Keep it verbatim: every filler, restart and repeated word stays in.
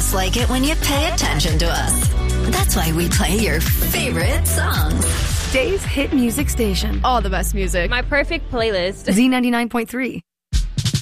just like it when you pay attention to us. That's why we play your favorite songs. Dave's hit music station. All the best music. My perfect playlist. Z ninety-nine point three.